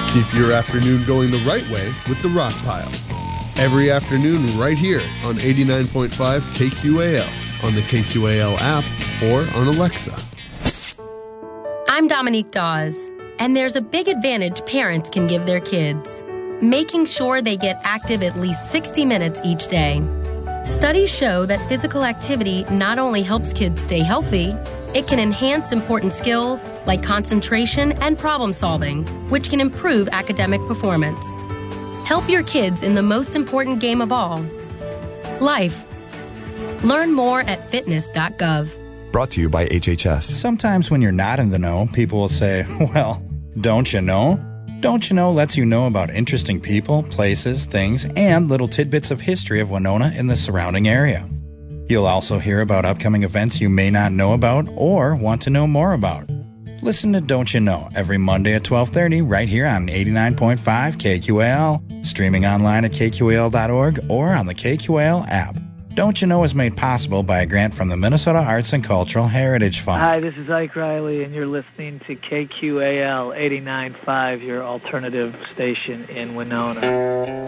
Keep your afternoon going the right way with the Rock Pile. Every afternoon right here on 89.5 KQAL, on the KQAL app, or on Alexa. I'm Dominique Dawes, and there's a big advantage parents can give their kids: making sure they get active at least 60 minutes each day. Studies show that physical activity not only helps kids stay healthy, it can enhance important skills like concentration and problem solving, which can improve academic performance. Help your kids in the most important game of all, life. Learn more at fitness.gov. Brought to you by HHS. Sometimes when you're not in the know, people will say, well, don't you know? Don't you know lets you know about interesting people, places, things, and little tidbits of history of Winona and the surrounding area. You'll also hear about upcoming events you may not know about or want to know more about. Listen to Don't You Know every Monday at 12:30 right here on 89.5 KQAL, streaming online at kqal.org or on the KQAL app. Don't You Know is made possible by a grant from the Minnesota Arts and Cultural Heritage Fund. Hi, this is Ike Riley, and you're listening to KQAL 89.5, your alternative station in Winona.